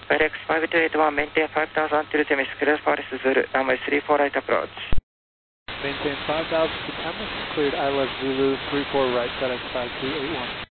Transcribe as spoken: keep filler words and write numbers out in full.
FedEx five two eight one, maintain five thousand till Temis, clear for Zulu, runway three four right approach. Maintain five thousand to Temis, cleared I L S Zulu, three four right, FedEx five two eight one.